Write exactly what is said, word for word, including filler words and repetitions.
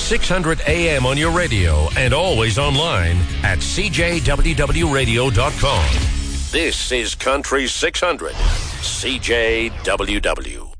six hundred A M on your radio and always online at c j w w radio dot com. This is Country six hundred, C J W W.